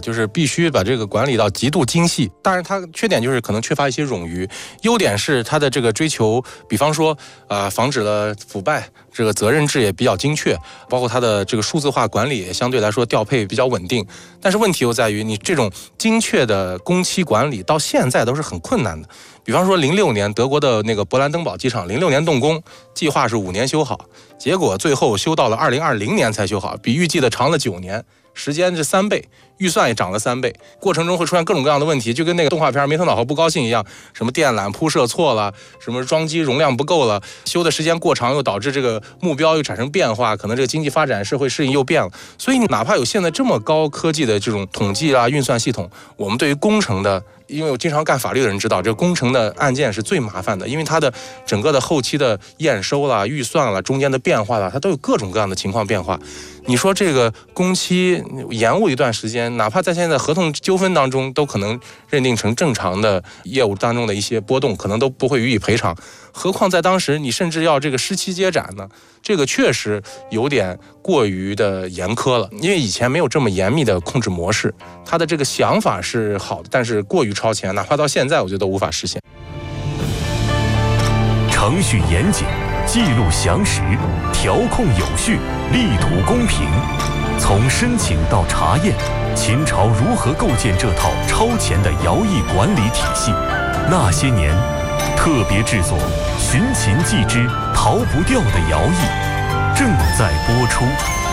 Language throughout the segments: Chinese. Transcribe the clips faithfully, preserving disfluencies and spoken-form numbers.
就是必须把这个管理到极度精细。当然它缺点就是可能缺乏一些冗余，优点是它的这个追求，比方说呃防止了腐败，这个责任制也比较精确，包括它的这个数字化管理也相对来说调配比较稳定。但是问题又在于你这种精确的工期管理到现在都是很困难的。比方说零六年德国的那个勃兰登堡机场零六年动工，计划是五年修好，结果最后修到了二零二零年才修好，比预计的长了九年，时间是三倍，预算也涨了三倍，过程中会出现各种各样的问题，就跟那个动画片没头脑和不高兴一样，什么电缆铺设错了，什么装机容量不够了，修的时间过长又导致这个目标又产生变化，可能这个经济发展社会适应又变了。所以哪怕有现在这么高科技的这种统计啊运算系统，我们对于工程的，因为我经常干法律的人知道，这个工程的案件是最麻烦的，因为它的整个的后期的验收啦、预算啦、中间的变化啦，它都有各种各样的情况变化。你说这个工期延误一段时间，哪怕在现在合同纠纷当中，都可能认定成正常的业务当中的一些波动，可能都不会予以赔偿。何况在当时，你甚至要这个失期接展呢，这个确实有点过于的严苛了。因为以前没有这么严密的控制模式，他的这个想法是好的，但是过于超前，哪怕到现在，我觉得都无法实现。 程序严谨，记录详实，调控有序，力图公平。从申请到查验，秦朝如何构建这套超前的徭役管理体系？那些年，特别制作《寻秦记之逃不掉的徭役》正在播出。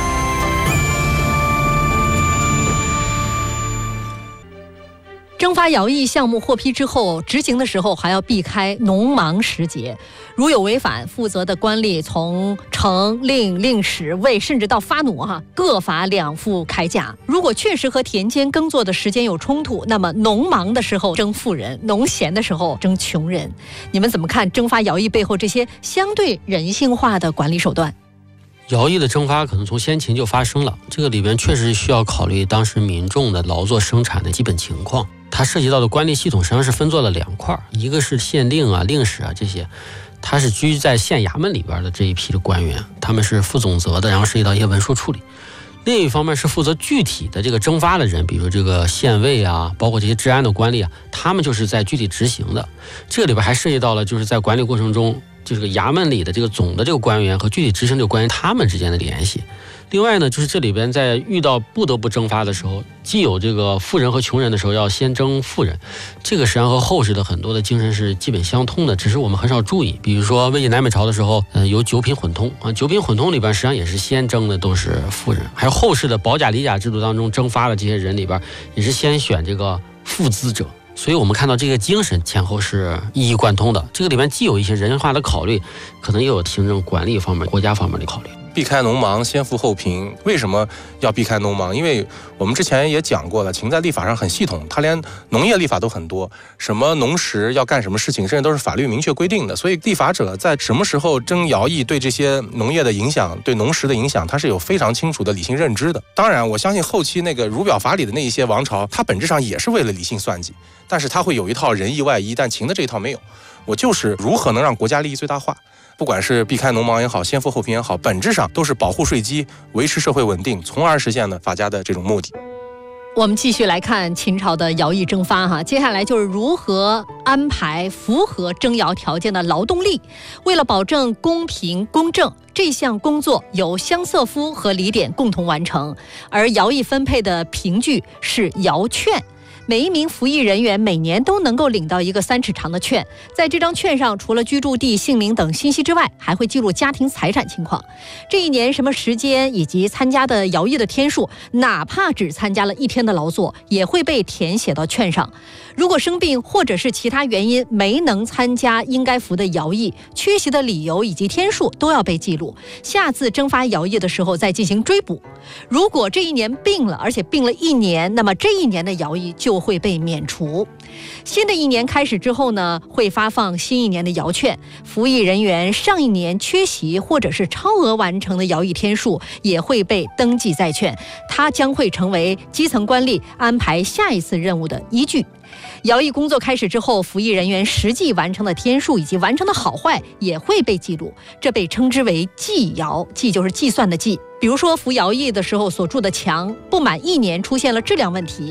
征发徭役项目获批之后，执行的时候还要避开农忙时节，如有违反，负责的官吏从呈、令、令史、尉，甚至到发弩哈，各罚两副铠甲。如果确实和田间耕作的时间有冲突，那么农忙的时候征富人，农闲的时候征穷人。你们怎么看征发徭役背后这些相对人性化的管理手段？ 徭役的征发可能从先秦就发生了，这个里边确实需要考虑当时民众的劳作生产的基本情况。它涉及到的官吏系统实际上是分作了两块，一个是县令啊、令史啊这些，它是居在县衙门里边的这一批的官员，他们是负总责的，然后涉及到一些文书处理。另一方面是负责具体的这个征发的人，比如这个县尉啊，包括这些治安的官吏啊，他们就是在具体执行的。这个里边还涉及到了就是在管理过程中，就是衙门里的这个总的这个官员和具体执行这个官员他们之间的联系。另外呢，就是这里边在遇到不得不征发的时候，既有这个富人和穷人的时候要先征富人，这个实际上和后世的很多的精神是基本相通的，只是我们很少注意。比如说魏晋南北朝的时候，呃，有九品混通啊，九品混通里边实际上也是先征的都是富人，还有后世的保甲理甲制度当中征发的这些人里边，也是先选这个富资者。所以我们看到这个精神前后是一以贯通的，这个里面既有一些人化的考虑，可能也有行政管理方面、国家方面的考虑。 避开农忙，先富后贫。为什么要避开农忙？因为我们之前也讲过了，秦在立法上很系统，它连农业立法都很多，什么农时要干什么事情，甚至都是法律明确规定的。所以立法者在什么时候征徭役对这些农业的影响、对农时的影响，它是有非常清楚的理性认知的。当然，我相信后期那个儒表法理的那一些王朝，它本质上也是为了理性算计，但是它会有一套仁义外衣，但秦的这一套没有。我就是如何能让国家利益最大化。不管是避开农忙也好，先富后贫也好，本质上都是保护税基，维持社会稳定，从而实现了法家的这种目的。 我们继续来看秦朝的徭役征发哈，接下来就是如何安排符合征徭条件的劳动力。为了保证公平公正，这项工作由乡册夫和礼典共同完成，而徭役分配的凭据是徭券。每一名服役人员每年都能够领到一个三尺长的券，在这张券上除了居住地、姓名等信息之外，还会记录家庭财产情况，这一年什么时间以及参加的徭役的天数，哪怕只参加了一天的劳作，也会被填写到券上。如果生病或者是其他原因没能参加应该服的徭役，缺席的理由以及天数都要被记录，下次征发徭役的时候再进行追补。如果这一年病了，而且病了一年，那么这一年的徭役就会被免除。新的一年开始之后呢，会发放新一年的徭券，服役人员上一年缺席或者是超额完成的徭役天数也会被登记在券，它将会成为基层官吏安排下一次任务的依据。徭役工作开始之后，服役人员实际完成的天数以及完成的好坏也会被记录，这被称之为计徭，计就是计算的计。比如说服徭役的时候所筑的墙不满一年出现了质量问题，